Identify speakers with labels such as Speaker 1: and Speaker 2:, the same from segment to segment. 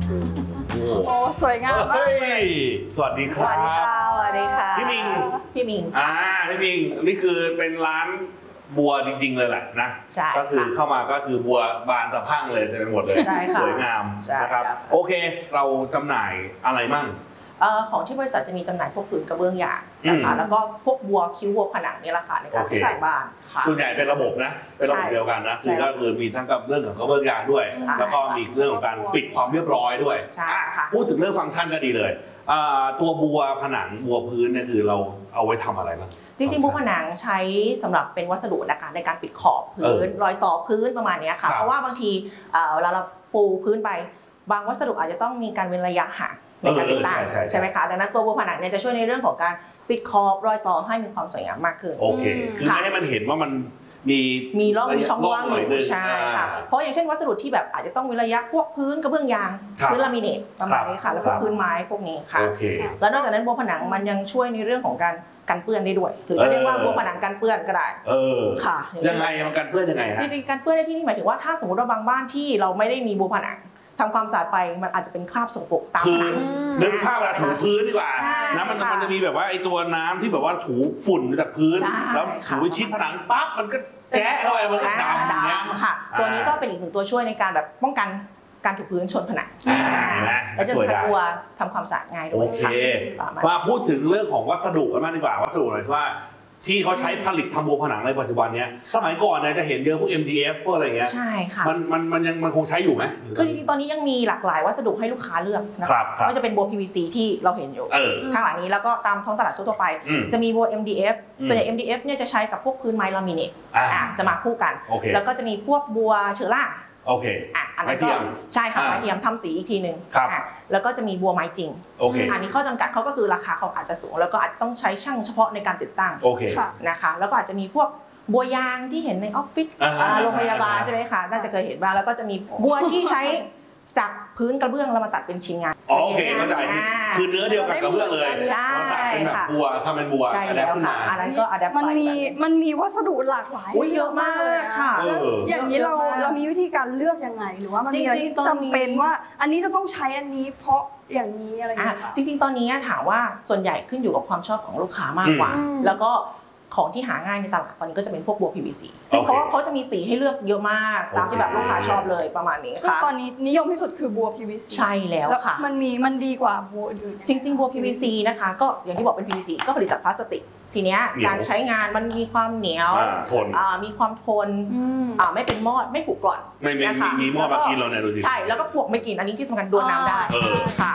Speaker 1: โอ้สวยงามมากเลย
Speaker 2: สวัสดีครับ
Speaker 3: สวัสดีค่ะ
Speaker 2: พี่มิง
Speaker 3: พี่มิง
Speaker 2: นี่คือเป็นร้านบัวจริงๆเลยแหละนะก็คือเข้ามาก็คือบัวบานสะพั่งเลยเต็มไปหมดเลยสวยงามนะครับโอเคเราจำหน่ายอะไรมั่ง
Speaker 3: ของที่บริษัทจะมีจำหน่ายพวกผืนกระเบื้องหยาบนะคะแล้วก็พวกบัวคิ้วบัวผนังนี่แหละค่ะในการขายบ้านค่ะ
Speaker 2: ส่วนใหญ่เป็นระบบนะเป็นระบบเดียวกันนะคือก็คือมีทั้งกับเรื่องของกระเบื้องหยาบด้วยแล้วก็มีเรื่องของการปิดความเรียบร้อยด้วยพูดถึงเรื่องฟังก์ชันก็ดีเลยตัวบัวผนังบัวพื้นเนี่ยคือเราเอาไว้ทำอะไรบ้าง
Speaker 3: จริงๆบัวผนังใช้สำหรับเป็นวัสดุนะคะในการปิดขอบพื้นรอยต่อพื้นประมาณนี้ค่ะเพราะว่าบางทีเวลาเราปูพื้นไปบางวัสดุอาจจะต้องมีการเว้นระยะห่างในการติดตั้งใช่ไหมคะดังนั้นตัวบัวผนังเนี่ยจะช่วยในเรื่องของการปิดขอบรอยต่อให้มีความสวยงามมากขึ้น
Speaker 2: โอเคคือไม่ให้มันเห็นว่ามันมี
Speaker 3: ร่องมีช่องว่างอยู่ใช่ค่ะเพราะอย่างเช่นวัสดุที่แบบอาจจะต้องเว้นระยะพวกพื้นกระเบื้องยางพื้นลามิเนตประมาณนี้ค่ะแล้วก็พื้นไม้พวกนี้ค่ะแล้วนอกจากนั้นบัวผนังมันยังช่วยในเรื่องของการกันเปื้อนได้ด้วยหรือจะเรียกว่าบัวผนังกันเปื้อนก็ได้ค่ะ
Speaker 2: ยังไงมันกันเปื้อนยังไงฮะ
Speaker 3: จริงๆกันเปื้อนในที่นี้หมายถึงว่าถ้าสมมติว่าบางบ้านที่เราไม่ได้มีบัวผนังทำความสะอาดไปมันอาจจะเป็นคราบสกปรกตามผนัง
Speaker 2: นึกภาพเวลาถูพื้นดีกว่าน้ำมันจะมีแบบว่าไอ้ตัวน้ำที่แบบว่าถูฝุ่นจากพื้นแล้วถูชิดผนังปั๊บมันก็แจ๊ะเข้าไปมันก็ด
Speaker 3: ำค่ะตัวนี้ก็เป็นอีกหนึ่งตัวช่วยในการแบบป้องกันการถูพื้นชนผนังและจะทำตัวทำความสะอาดง่ายด้วย
Speaker 2: โอเคมาพูดถึงเรื่องของวัสดุกันบ้างดีกว่าวัสดุหน่อยว่าที่เขาใช้ผลิตทำบัวผนังในปัจจุบันนี้สมัยก่อนเนี่ยจะเห็นเยอะพวก MDF พวกอะไรเงี้ย
Speaker 3: ใช่ค่ะ
Speaker 2: มันคงใช้อยู่ไหม
Speaker 3: คือจริงๆตอนนี้ยังมีหลากหลายวัสดุให้ลูกค้าเลือกนะครับไม่ว่าจะเป็นบัว PVC ที่เราเห็นอยู่ข้างหลังนี้แล้วก็ตามท้องตลาดทั่วไปจะมีบัว MDF ส่วนใหญ่ MDF เนี่ยจะใช้กับพวกพื้นไม้ลามิเนตจะมาคู่กันแล้วก็จะมีพวกบัวเชอร่า
Speaker 2: โอเค
Speaker 3: อันนั้นก็ใช่ค่ะไม้เทียมทำสีอีกทีหนึ่งแล้วก็จะมีบัวไม้จริงอันนี้ข้อจำกัดเขาก็คือราคาเขาอาจจะสูงแล้วก็อาจต้องใช้ช่างเฉพาะในการติดตั้งนะคะแล้วก็อาจจะมีพวกบัวยางที่เห็นในออฟฟิศโรงพยาบาลใช่ไหมคะน่าจะเคยเห็นบ้างแล้วก็จะมีบัวที่ใช้จากพื้นกระเบื้องแล้วมาตัดเป็นชิ้นงาน
Speaker 2: โอเคเข้าใจคือเนื้อเดียวกับกระเบื้องเลย
Speaker 3: ใช่
Speaker 2: ค่ะบัวทำเป็นบัว
Speaker 3: ใช่แล้วค่ะอันนั้นก็อะแดป
Speaker 1: มันมีวัสดุหลากหลาย
Speaker 3: เยอะมากเลยค่ะ
Speaker 1: อย่างนี้เรามีวิธีการเลือกยังไงหรือว่ามันมีอะไรที่จำเป็นว่าอันนี้จะต้องใช้อันนี้เพราะอย่างนี้อะไรอย่างเงี้ย
Speaker 3: จริงๆตอนนี้ถามว่าส่วนใหญ่ขึ้นอยู่กับความชอบของลูกค้ามากกว่าแล้วก็ของที่หาง่ายในตลาดตอนนี้ก็จะเป็นพวกบัว PVC ซึ่งเพราะว่าเขาจะมีสีให้เลือกเยอะมากตามที่แบบลูกค้าชอบเลยประมาณนี้ค่ะ
Speaker 1: ตอนนี้นิยมที่สุดคือบัว PVC
Speaker 3: ใช่แล้วค่ะ
Speaker 1: มันดีกว่าบัวอื่น
Speaker 3: จริงๆบัว PVC นะคะก็อย่างที่บอกเป็น PVC ก็ผลิตจากพลาสติกทีเนี้ยการใช้งานมันมีความเหนียวมีความทนไม่เป็นมอดไม่ผุกร่อน
Speaker 2: ไม่มีมอดมากินเราเนี่ยดูสิ
Speaker 3: ใช่แล้วก็ปลวกไม่กินอันนี้ที่สำคัญโดนน้ำได้ค่ะ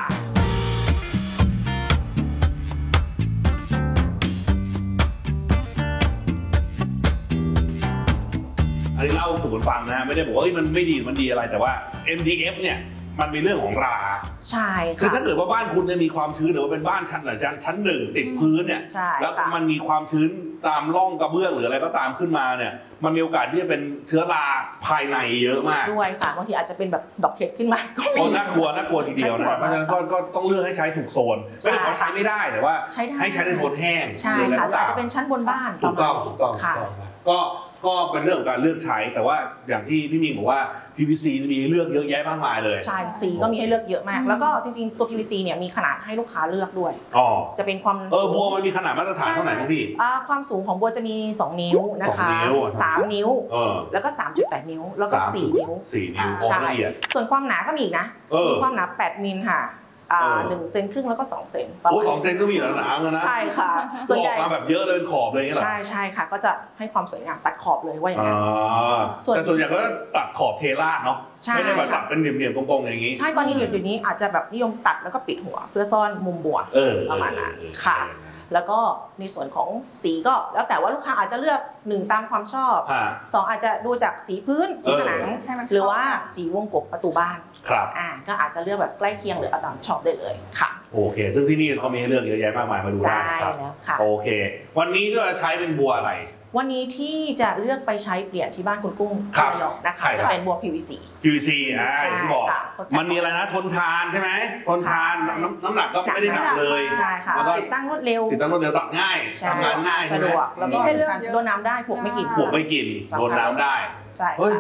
Speaker 2: อันนี้เล่าสู่กันฟังนะไม่ได้บอกว่ามันไม่ดีมันดีอะไรแต่ว่า MDF เนี่ยมันมีเรื่องของรา
Speaker 3: ใช่
Speaker 2: คือถ้าเกิดว่าบ้านคุณเนี่ยมีความชื้นหรือว่าเป็นบ้านชั้นหนึ่งติดพื้นเนี่ยแล้วมันมีความชื้นตามร่องกระเบื้องหรืออะไรก็ตามขึ้นมาเนี่ยมันมีโอกาสที่จะเป็นเชื้อราภายในเยอะมาก
Speaker 3: ด้วยค่ะบางทีอาจจะเป็นแบบดอกเห็ดขึ้นมา
Speaker 2: ก็น่ากลัวทีเดียวนะเพราะฉะนั้นก็ต้องเลือกให้ใช้ถูกโซนไม่ได้ว่าใช้ไม่ได้แต่ว่าให้ใช้ในโซนแห้ง
Speaker 3: ใช่ค่ะอาจจะเป็นชั้นบนบ้าน
Speaker 2: ถูกต้องค่ะก็เป็นเรื่องของการเลือกใช้แต่ว่าอย่างที่พี่มิงบอกว่า PVC มีเลือกเยอะแยะมากมายเลย
Speaker 3: ใช่สีก็มีให้เลือกเยอะมากแล้วก็จริงๆตัว PVC เนี่ยมีขนาดให้ลูกค้าเลือกด้วยจะเป็นความ
Speaker 2: บัวมันมีขนาดมาตรฐานเท่าไหร่พี่
Speaker 3: ความสูงของบัวจะมี2นิ้วนะคะ3นิ้วแล้วก็ 3.8 นิ้วแล้วก็4นิ้ว
Speaker 2: ใช่
Speaker 3: ส่วนความหนาก็มีอีกนะมีความหนา8มิลค่ะ1 เซนครึ่งแล้วก็2 เซน
Speaker 2: 2 เซนก็มีแล้วหนาแล้วนะ
Speaker 3: ใช่ค่ะ
Speaker 2: ส่วนใหญ่มาแบบเยอะเลยขอบเลย
Speaker 3: ใช่ค่ะก็จะให้ความสวยงามตัดขอบเลยว่าอย่างนั้น
Speaker 2: แต่ส่วนใหญ่ก็ตัดขอบเทราดเนาะไม่ได้แบบตัดเป็นเหลี่ยมๆตรงๆอย่างนี้
Speaker 3: ใช่ตอนนี้เดี๋ยวนี้อาจจะแบบนิยมตัดแล้วก็ปิดหัวเพื่อซ่อนมุมบัวประมาณนั้นค่ะแล้วก็ในส่วนของสีก็แล้วแต่ว่าลูกค้าอาจจะเลือก1ตามความชอบ2อาจจะดูจากสีพื้นสีผนังหรือว่าสีวงกบประตูบ้าน
Speaker 2: ครับ
Speaker 3: ก็อาจจะเลือกแบบใกล้เคียงหรือเอาตามชอบได้เลยค่ะ
Speaker 2: โอเคซึ่งที่นี่เขามีเรื่องเยอะแยะมากมายมาดูได้ครับโอเควันนี้ก็ใช้เป็นบัวอะไร
Speaker 3: วันนี้ที่จะเลือกไปใช้เปลี่ยนที่บ้านคุณกุ้งระยองนะคะจะเป็นบัว PVC
Speaker 2: ที่บอกมันมีอะไรนะทนทานใช่ไหมทนทานน้ำหนักก็ไม่ได้หนักเลย
Speaker 3: ใช่ค่ะติดตั้งรวดเร็ว
Speaker 2: ตัดง่ายทำงานง่าย
Speaker 3: สะดวกแล้วก็โดนน้ำได้ผกไม่กิน
Speaker 2: โดนน้ำได้
Speaker 3: ใช่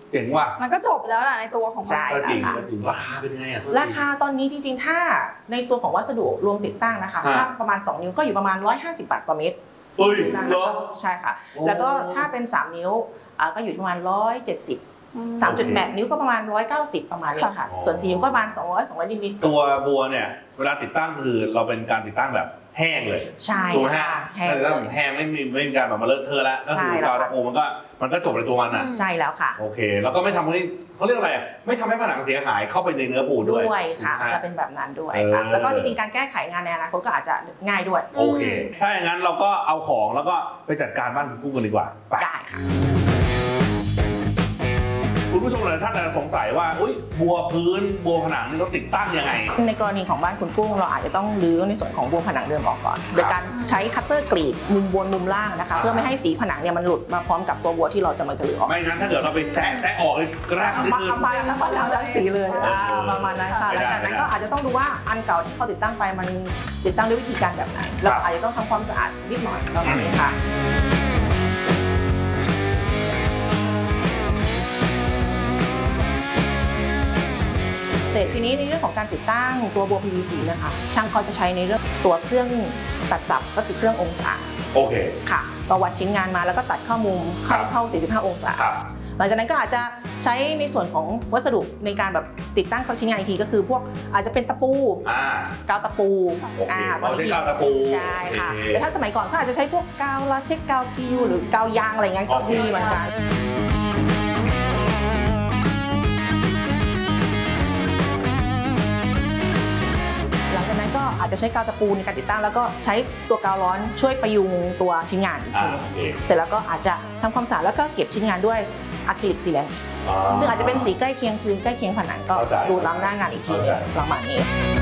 Speaker 2: เจ๋งว่ะ
Speaker 1: มันก็จบแล้วล่ะในตัวของมัน
Speaker 3: ใช่
Speaker 2: ก็จริงก็จริงราคาเป็นไงอ่ะ
Speaker 3: ราคาตอนนี้จริงๆถ้าในตัวของวัสดุรวมติดตั้งนะคะถ้าประมาณ2นิ้วก็อยู่ประมาณ150 บาทต่อเมตร
Speaker 2: เฮ้ยเหรอ
Speaker 3: ใช่ค่ะแล้วก็ถ้าเป็น3นิ้วก็อยู่ประมาณ170 3.8 นิ้วก็ประมาณ190ประมาณนี้ค่ะส่วน4นิ้วก็ประมาณ200นิดๆ
Speaker 2: ตัวบัวเนี่ยเวลาติดตั้งคือเราเป็นการติดตั้งแบบแห้งเลย
Speaker 3: ใช่
Speaker 2: ถูกไหม
Speaker 3: ค่ะ
Speaker 2: ฮะ
Speaker 3: แห้ง
Speaker 2: แต่ถ้าแบบแห้งไม่มีการแบบมาเลอะเทอะแล้วก็คือกาวตะปูมันก็จบในตัวมันอ่ะ
Speaker 3: ใช่แล้วค่ะ
Speaker 2: โอเค แล้วก็ไม่ทำให้เขาเรียกอะไรอ่ะไม่ทำให้ผนังเสียหายเข้าไปในเนื้อปูนด้วย
Speaker 3: ค่ะจะเป็นแบบนั้นด้วยค่ะแล้วก็จริงๆการแก้ไขงานในอนาคตก็อาจจะง่ายด้วย
Speaker 2: โอเคถ้าอย่างนั้นเราก็เอาของแล้วก็ไปจัดการบ้านคุณกุ้งกันดีกว่าไป
Speaker 3: ได้ค่ะ
Speaker 2: คุณผู้ชมหลายท่านอาจจะสงสัยว่าอุ๊ยบัวพื้นบัวผนังนี่เราติดตั้งยังไง
Speaker 3: ในกรณีของบ้านคุณกุ้งเราอาจจะต้องรื้อในส่วนของบัวผนังเดิมออกก่อนโดยการใช้คัตเตอร์กรีดมุมบนมุมล่างนะคะเพื่อไม่ให้สีผนังเนี่ยมันหลุดมาพร้อมกับตัวบัวที่เราจะมารื้อออก
Speaker 2: ไม่งั้นถ้าเกิดเราไปแซะออกเลยกระด้างนิดนึง
Speaker 3: เอาไปแล้วก็แล้วทั้งสีเลยประมาณนั้นค่ะหลังจากนั้นก็อาจจะต้องดูว่าอันเก่าที่เขาติดตั้งไปมันติดตั้งด้วยวิธีการแบบไหนเราอาจจะต้องทำความสะอาดนิดหน่อยประมาณนี้ค่ะเสร็จทีนี้ในเรื่องของการติดตั้งตัวบัว PVC นะคะช่างเขาจะใช้ในเรื่องตัวเครื่องตัดสับก็คือเครื่ององศา
Speaker 2: โอเค
Speaker 3: ค่ะเราวัดชิ้นงานมาแล้วก็ตัดเข้ามุมเข้า45 องศา
Speaker 2: ครับ
Speaker 3: หลังจากนั้นก็อาจจะใช้ในส่วนของวัสดุในการแบบติดตั้งเข้าชิ้นงานอีกทีก็คือพวกอาจจะเป็นตะปูกาวตะปู
Speaker 2: โอเคเราใช้กาวตะปู
Speaker 3: ใช่ค่ะแต่ถ้าสมัยก่อนเขาอาจจะใช้พวกกาวลาเทคกาวพิวหรือกาวยางอะไรเงี้ยก็มีเหมือนกันหลังจากนั้นก็อาจจะใช้กาวตะปูในการติดตั้งแล้วก็ใช้ตัวกาวร้อนช่วยประยุงตัวชิ้นงานอีกทีเสร็จแล้วก็อาจจะทำความสะอาดแล้วก็เก็บชิ้นงานด้วยอะคริลิกซีแลนต์ซึ่งอาจจะเป็นสีใกล้เคียงพื้นใกล้เคียงผนังก็ดูล้ำหน้างานอีกทีนึงประมาณนี้